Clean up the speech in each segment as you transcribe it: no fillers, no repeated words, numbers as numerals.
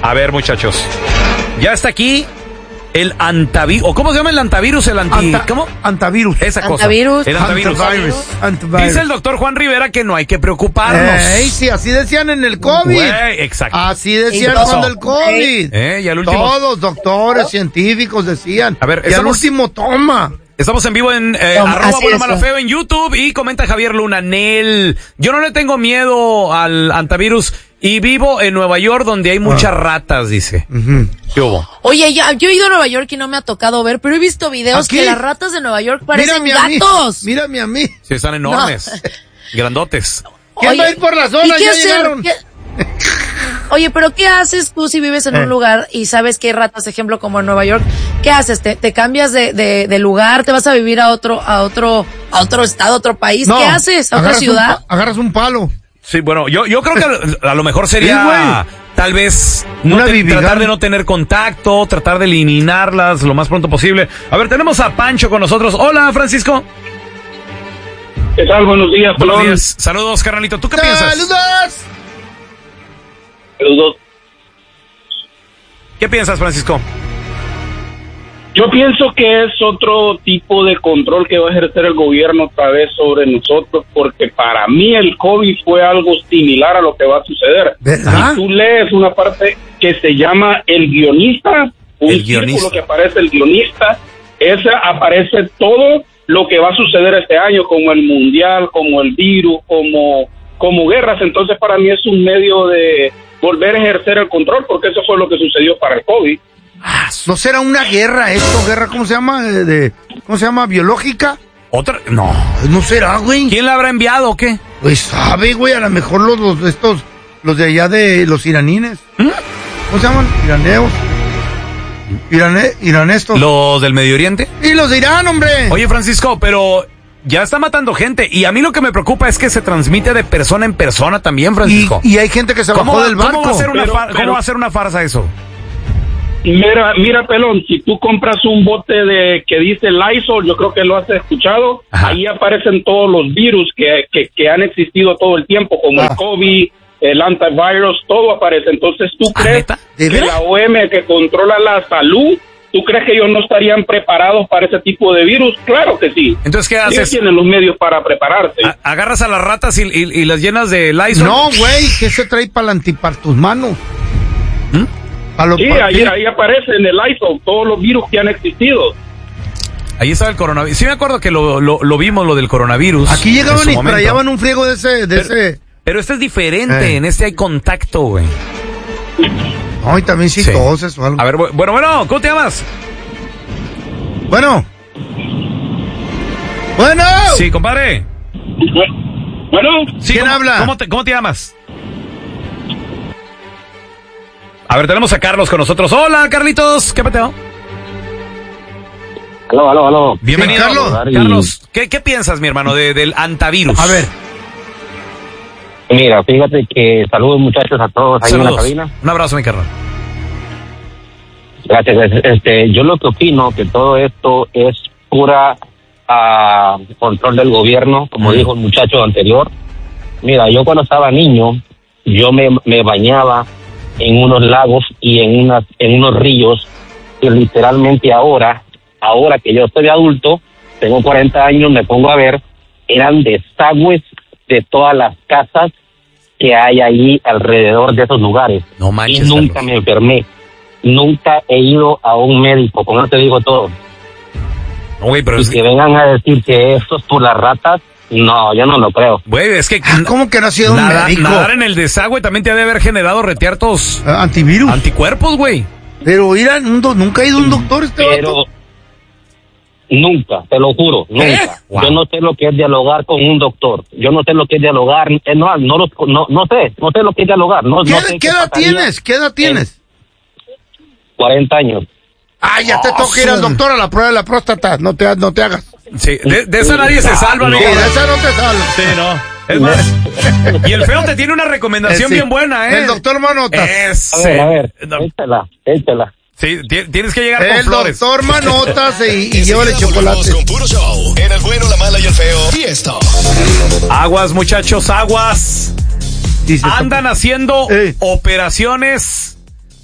A ver, muchachos. Ya está aquí el antivirus. ¿Cómo se llama el antivirus? ¿Cómo? Antivirus. Esa cosa. Antivirus. El antivirus. Antivirus. Dice el doctor Juan Rivera que no hay que preocuparnos. Sí, así decían en el COVID. Güey, exacto. Así decían cuando el COVID. Y al último. Todos, doctores, científicos decían. A ver, y al último, toma. Estamos en vivo en @BuenoMaloFeo en YouTube y comenta Javier Luna, Nel. Yo no le tengo miedo al antivirus y vivo en Nueva York donde hay muchas ratas, dice. ¿Qué hubo? Oye, yo he ido a Nueva York y no me ha tocado ver, pero he visto videos que las ratas de Nueva York parecen gatos. Mírame a mí. Sí, están enormes. Grandotes. ¿Quién va a ir por la zona? Ya llegaron. Oye, pero ¿qué haces tú si vives en un lugar y sabes que hay ratas, ejemplo, como en Nueva York? ¿Qué haces? ¿Te cambias de lugar? ¿Te vas a vivir a otro estado, a otro país? ¿Qué haces? ¿A otra ciudad? Agarras un palo. Sí, bueno, yo creo que a lo mejor sería tal vez tratar de no tener contacto, tratar de eliminarlas lo más pronto posible. A ver, tenemos a Pancho con nosotros. Hola, Francisco. ¿Qué tal? Buenos días. Buenos días. Saludos, carnalito. ¿Tú qué piensas? ¡Saludos! Saludos. ¿Qué piensas, Francisco? Yo pienso que es otro tipo de control que va a ejercer el gobierno otra vez sobre nosotros, porque para mí el COVID fue algo similar a lo que va a suceder. ¿Verdad? Si tú lees una parte que se llama El Guionista, círculo que aparece el guionista, ese aparece todo lo que va a suceder este año, como el mundial, como el virus, como guerras. Entonces para mí es un medio de volver a ejercer el control, porque eso fue lo que sucedió para el COVID. ¿No será una guerra esto? ¿Guerra cómo se llama? ¿Cómo se llama? ¿Biológica? ¿Otra? No. ¿No será, güey? ¿Quién la habrá enviado o qué? Pues sabe, güey, a lo mejor los de allá de los iranines. ¿Cómo se llaman? Iraneos. Iranestos. ¿Los del Medio Oriente? Y los de Irán, hombre. Oye, Francisco, pero ya está matando gente. Y a mí lo que me preocupa es que se transmite de persona en persona también, Francisco. Y hay gente que se bajó del barco. ¿Cómo va a ser una farsa eso? Mira, pelón, si tú compras un bote que dice Lysol, yo creo que lo has escuchado. Ajá. Ahí aparecen todos los virus que han existido todo el tiempo, como el COVID, el antivirus, todo aparece. Entonces, ¿tú crees que la OMS, que controla la salud, tú crees que ellos no estarían preparados para ese tipo de virus? Claro que sí. Entonces, ¿qué haces? Ellos tienen los medios para prepararse. ¿Agarras a las ratas y las llenas de Lysol? No, güey, ¿qué se trae para tus manos? Sí, ahí aparece en el iPhone todos los virus que han existido. Ahí estaba el coronavirus. Sí me acuerdo que lo vimos, lo del coronavirus. Aquí llegaban y traían un friego de ese... Pero este es diferente, en este hay contacto, güey. Ay, también sí toses o algo. A ver, bueno, ¿cómo te llamas? Bueno. Sí, compadre. Bueno. Sí, ¿Quién habla? ¿Cómo te llamas? A ver, tenemos a Carlos con nosotros. Hola, Carlitos. ¿Qué peteo? Aló. Bienvenido. Sí, Carlos, ¿qué piensas, mi hermano, del antivirus? A ver. Mira, fíjate que saludos, muchachos, a todos ahí en la cabina. Un abrazo, mi carnal. Gracias. Yo lo que opino que todo esto es pura control del gobierno, como dijo el muchacho anterior. Mira, yo cuando estaba niño, yo me bañaba en unos lagos y en unos ríos que literalmente ahora que yo estoy adulto, tengo 40 años, me pongo a ver, eran desagües de todas las casas que hay ahí alrededor de esos lugares. No manches, y nunca me enfermé, nunca he ido a un médico, con eso te digo todo. No, güey, pero y que vengan a decir que esto es por las ratas, no, yo no lo creo. Güey, es que... ¿Cómo que no ha sido un médico? Nadar en el desagüe también te ha de haber generado retiertos... antivirus. Anticuerpos, güey. Pero nunca ha ido un doctor vato. Nunca, te lo juro, nunca. Wow. Yo no sé lo que es dialogar con un doctor. Yo no sé lo que es dialogar. No sé lo que es dialogar. ¿Qué edad tienes? ¿Qué edad tienes? 40 años. Ya te toca ir al doctor a la prueba de la próstata. No te hagas. Sí, de esa nadie se salva, no, amigo. De esa no te salva. Sí, no. Es más. Y el feo te tiene una recomendación bien buena, ¿eh? El doctor Manotas. A ver, échala. Sí, tienes que llegar con el flores. Doctor Manotas y llévale chocolate. Con puro show. En el bueno, la mala y el feo. Fiesta. Aguas, muchachos, aguas. Andan haciendo operaciones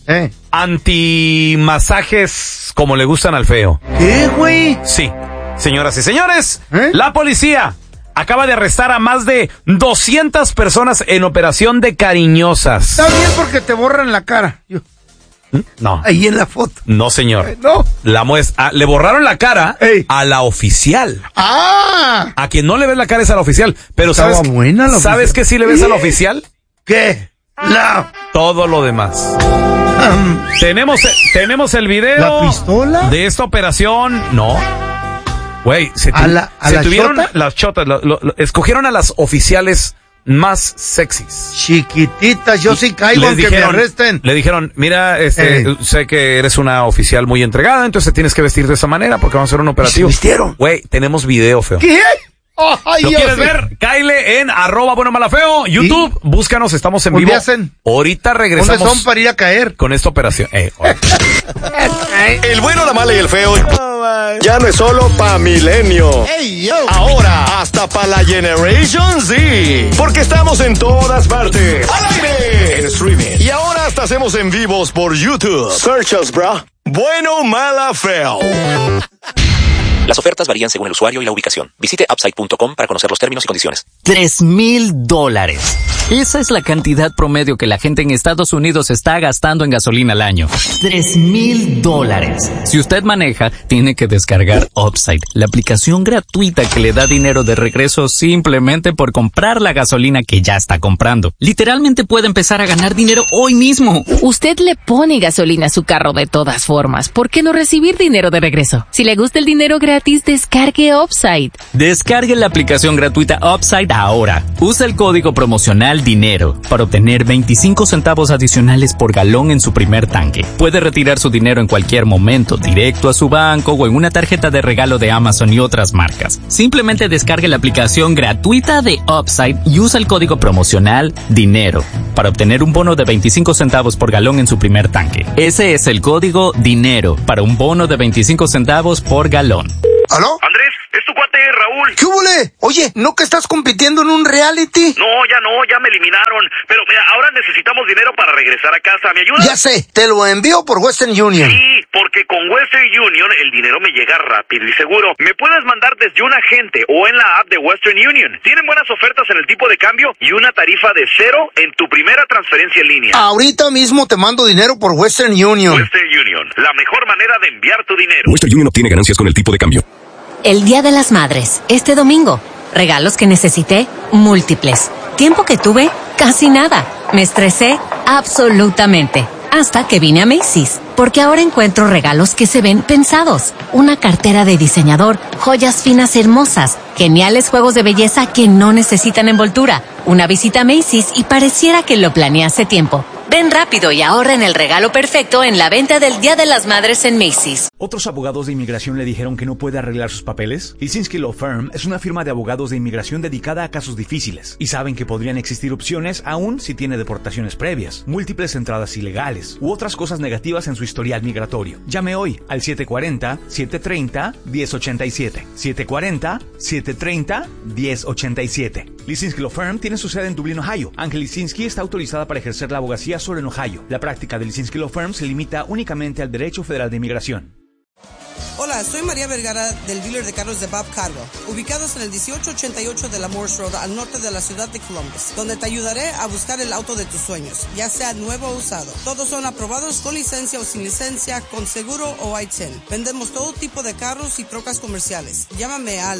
antimasajes como le gustan al feo. ¿Qué, güey? Sí, señoras y señores, la policía acaba de arrestar a más de 200 personas en operación de cariñosas. Está bien porque te borran la cara. No. Ahí en la foto. No, señor. No. Le borraron la cara a la oficial. ¡Ah! A quien no le ves la cara es a la oficial. Pero Estaba ¿sabes, buena la ¿sabes qué sí le ves a la oficial? ¿Qué? Todo lo demás. Tenemos el video. ¿La pistola? De esta operación. No. Güey, se tuvieron chota? las chotas. Escogieron a las oficiales más sexys. Chiquititas, yo sí caigo aunque me arresten. Le dijeron, mira, sé que eres una oficial muy entregada, entonces tienes que vestir de esa manera porque vamos a hacer un operativo. ¿Y se vistieron? Güey, tenemos video, feo. ¿Qué? Ay, ¿Lo quieres ver? Cáele en @buenomalafeo, YouTube, búscanos, estamos en vivo. Ahorita regresamos. ¿Dónde son para ir a caer? Con esta operación. El bueno, la mala y el feo ya no es solo pa' Milenio. Ahora hasta pa' la Generation Z. Porque estamos en todas partes. ¡Al aire! En streaming. Y ahora hasta hacemos en vivos por YouTube. Search us, bro. Bueno, mala, feo. Las ofertas varían según el usuario y la ubicación. Visite Upside.com para conocer los términos y condiciones. $3,000. Esa es la cantidad promedio que la gente en Estados Unidos está gastando en gasolina al año. $3,000. Si usted maneja, tiene que descargar Upside, la aplicación gratuita que le da dinero de regreso simplemente por comprar la gasolina que ya está comprando. Literalmente puede empezar a ganar dinero hoy mismo. Usted le pone gasolina a su carro de todas formas. ¿Por qué no recibir dinero de regreso? Si le gusta el dinero gratis, descargue Upside. Descargue la aplicación gratuita Upside ahora. Usa el código promocional DINERO para obtener 25 centavos adicionales por galón en su primer tanque. Puede retirar su dinero en cualquier momento, directo a su banco o en una tarjeta de regalo de Amazon y otras marcas. Simplemente descargue la aplicación gratuita de Upside y usa el código promocional DINERO para obtener un bono de 25 centavos por galón en su primer tanque. Ese es el código DINERO para un bono de 25 centavos por galón. ¿Aló? Andrés, es tu cuate Raúl. ¿Qué hubole? Oye, ¿no que estás compitiendo en un reality? No, ya me eliminaron. Pero mira, ahora necesitamos dinero para regresar a casa. ¿Me ayudas? Ya sé, te lo envío por Western Union. Sí, porque con Western Union el dinero me llega rápido y seguro. Me puedes mandar desde un agente o en la app de Western Union. Tienen buenas ofertas en el tipo de cambio y una tarifa de 0 en tu primera transferencia en línea. Ahorita mismo te mando dinero por Western Union. Western Union, la mejor manera de enviar tu dinero. Western Union obtiene ganancias con el tipo de cambio. El Día de las Madres, este domingo. Regalos que necesité, múltiples. Tiempo que tuve, casi nada. Me estresé, absolutamente. Hasta que vine a Macy's, porque ahora encuentro regalos que se ven pensados. Una cartera de diseñador, joyas finas hermosas, geniales juegos de belleza que no necesitan envoltura. Una visita a Macy's y pareciera que lo planeé hace tiempo. Ven rápido y ahorra en el regalo perfecto en la venta del Día de las Madres en Macy's. ¿Otros abogados de inmigración le dijeron que no puede arreglar sus papeles? Lisinski Law Firm es una firma de abogados de inmigración dedicada a casos difíciles y saben que podrían existir opciones aún si tiene deportaciones previas, múltiples entradas ilegales u otras cosas negativas en su historial migratorio. Llame hoy al 740-730-1087. 740-730-1087. Lisinski Law Firm tiene su sede en Dublín, Ohio. Ángel Lisinski está autorizada para ejercer la abogacía solo en Ohio. La práctica de Lisinski Law Firm se limita únicamente al derecho federal de inmigración. Hola, soy María Vergara del dealer de carros de Bob Carwell, ubicados en el 1888 de la Morse Road al norte de la ciudad de Columbus, donde te ayudaré a buscar el auto de tus sueños, ya sea nuevo o usado. Todos son aprobados con licencia o sin licencia, con seguro o I-10. Vendemos todo tipo de carros y trocas comerciales. Llámame al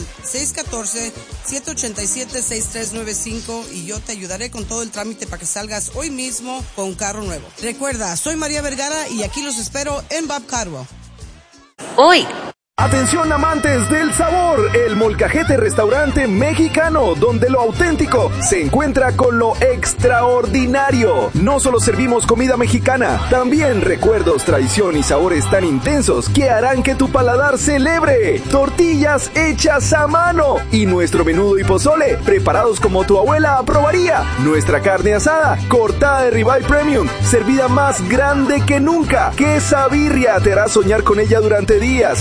614-787-6395 y yo te ayudaré con todo el trámite para que salgas hoy mismo con un carro nuevo. Recuerda, soy María Vergara y aquí los espero en Bob Carwell. Hoy. Atención amantes del sabor, el Molcajete Restaurante Mexicano, donde lo auténtico se encuentra con lo extraordinario. No solo servimos comida mexicana, también recuerdos, tradición y sabores tan intensos que harán que tu paladar celebre. Tortillas hechas a mano y nuestro menudo y pozole, preparados como tu abuela aprobaría. Nuestra carne asada, cortada de ribeye premium, servida más grande que nunca. Que esa birria te hará soñar con ella durante días y nuestra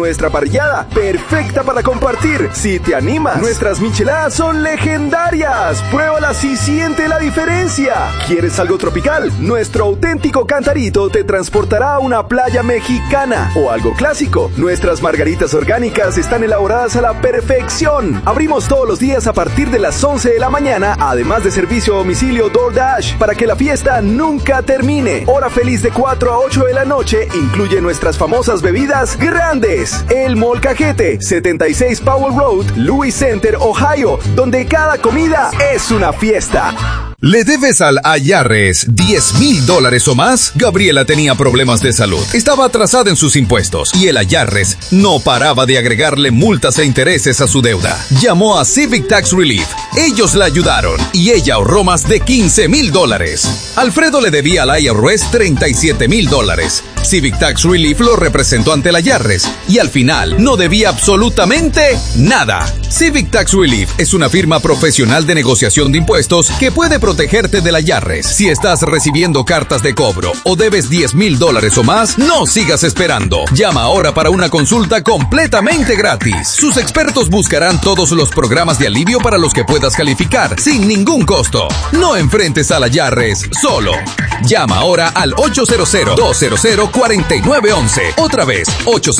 nuestra parrillada, perfecta para compartir. Si te animas, nuestras micheladas son legendarias. Pruébalas y siente la diferencia. ¿Quieres algo tropical? Nuestro auténtico cantarito te transportará a una playa mexicana. O algo clásico, nuestras margaritas orgánicas están elaboradas a la perfección. Abrimos todos los días a partir de las 11 de la mañana, además de servicio a domicilio DoorDash, para que la fiesta nunca termine. Hora feliz de 4 a 8 de la noche incluye nuestras famosas bebidas grandes. El Molcajete, 76 Powell Road, Louis Center, Ohio, donde cada comida es una fiesta. ¿Le debes al Ayarres $10,000 o más? Gabriela tenía problemas de salud, estaba atrasada en sus impuestos y el Ayarres no paraba de agregarle multas e intereses a su deuda. Llamó a Civic Tax Relief. Ellos la ayudaron y ella ahorró más de $15,000. Alfredo le debía al IRS $37,000. Civic Tax Relief lo representó ante el Ayarres y al final no debía absolutamente nada. Civic Tax Relief es una firma profesional de negociación de impuestos que puede protegerte del Ayarres. Si estás recibiendo cartas de cobro o debes $10,000 o más, no sigas esperando. Llama ahora para una consulta completamente gratis. Sus expertos buscarán todos los programas de alivio para los que puedas calificar sin ningún costo. No enfrentes al Ayarres solo. Llama ahora al 800-200-4911. Otra vez,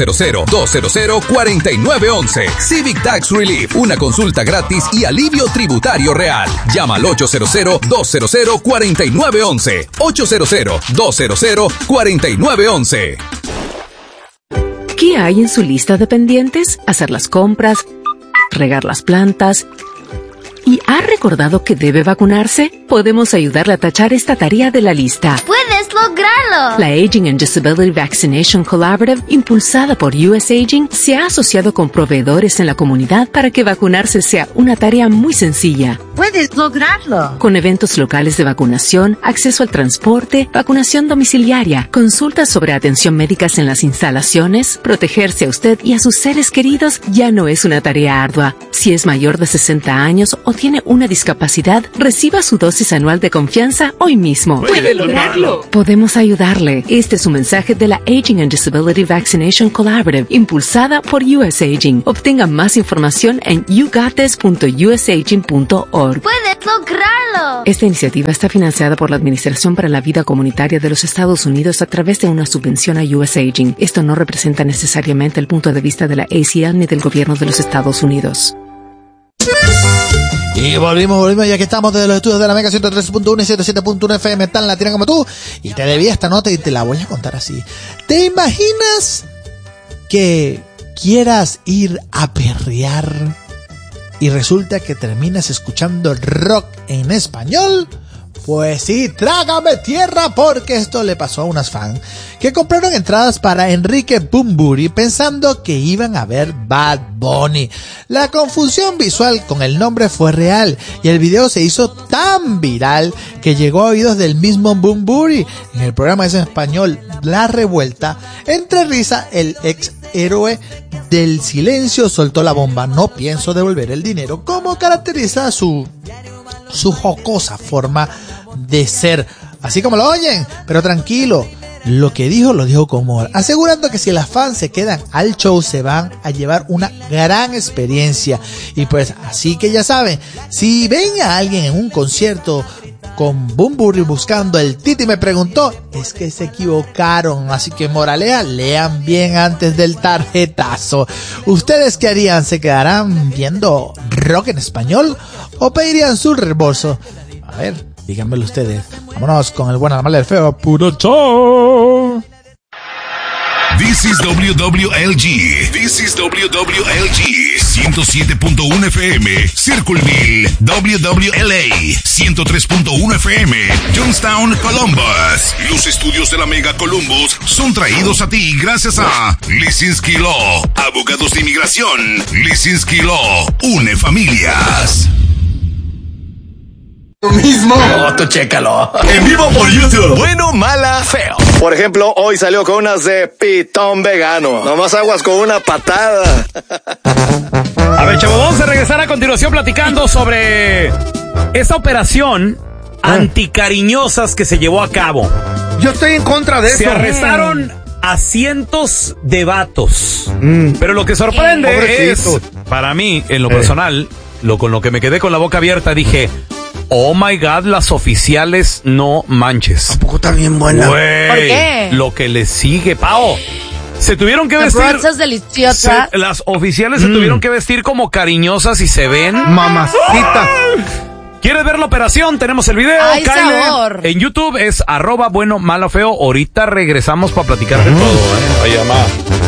800-200-4911. Civic Tax Relief, una consulta gratis y alivio tributario real. Llama al 800-200-4911. 800-200-4911. ¿Qué hay en su lista de pendientes? Hacer las compras, regar las plantas. ¿Y ha recordado que debe vacunarse? Podemos ayudarle a tachar esta tarea de la lista. ¡Puedes lograrlo! La Aging and Disability Vaccination Collaborative, impulsada por US Aging, se ha asociado con proveedores en la comunidad para que vacunarse sea una tarea muy sencilla. ¡Puedes lograrlo! Con eventos locales de vacunación, acceso al transporte, vacunación domiciliaria, consultas sobre atención médicas en las instalaciones, protegerse a usted y a sus seres queridos ya no es una tarea ardua. Si es mayor de 60 años o tiene una discapacidad, reciba su dosis anual de confianza hoy mismo. ¡Puede lograrlo! Podemos ayudarle. Este es un mensaje de la Aging and Disability Vaccination Collaborative, impulsada por US Aging. Obtenga más información en yougotis.usaging.org. ¡Puedes lograrlo! Esta iniciativa está financiada por la Administración para la Vida Comunitaria de los Estados Unidos a través de una subvención a US Aging. Esto no representa necesariamente el punto de vista de la ACL ni del gobierno de los Estados Unidos. Y volvimos, ya que estamos desde los estudios de la Mega 103.1 y 107.1 FM tan latina como tú. Y te debía esta nota y te la voy a contar así. ¿Te imaginas que quieras ir a perrear y resulta que terminas escuchando rock en español? Pues sí, trágame tierra, porque esto le pasó a unas fans que compraron entradas para Enrique Bunbury pensando que iban a ver Bad Bunny. La confusión visual con el nombre fue real y el video se hizo tan viral que llegó a oídos del mismo Bunbury. En el programa en español La Revuelta, entre risa, el ex héroe del silencio soltó la bomba: no pienso devolver el dinero, como caracteriza su jocosa forma de ser, así como lo oyen, pero tranquilo, lo que dijo lo dijo con humor, asegurando que si las fans se quedan al show se van a llevar una gran experiencia. Y pues así que ya saben, si ven a alguien en un concierto con Bunbury buscando el Titi me preguntó, es que se equivocaron. Así que moraleja, lean bien antes del tarjetazo. ¿Ustedes qué harían? ¿Se quedarán viendo rock en español o pedirían su reembolso? A ver, díganmelo ustedes. Vámonos con el bueno, la mala y el feo. Puro show. This is WWLG. This is WWLG. 107.1 FM. Circleville. WWLA. 103.1 FM. Johnstown, Columbus. Los estudios de la Mega Columbus son traídos a ti gracias a Lisinski Law. Abogados de inmigración. Lisinski Law. Une familias. Tú mismo. No, tú chécalo. En vivo por YouTube. Bueno, mala, feo. Por ejemplo, hoy salió con unas de pitón vegano. Nomás aguas con una patada. A ver, chavo, vamos a regresar a continuación platicando sobre esta operación anticariñosas que se llevó a cabo. Yo estoy en contra de eso. Se arrestaron a cientos de vatos. Pero lo que sorprende es, para mí, en lo personal, con lo que me quedé con la boca abierta, dije, oh my God, las oficiales, no manches. ¿A poco está bien buena? Güey, ¿Por qué? lo que le sigue, Pao. Se tuvieron que vestir. Brotzas deliciosas. Las oficiales se tuvieron que vestir como cariñosas y se ven. Mamacita. ¿Quieres ver la operación? Tenemos el video. ¡Ay, sabor! En YouTube es @bueno, malo, feo. Ahorita regresamos para platicar de todo. Oye, mamá.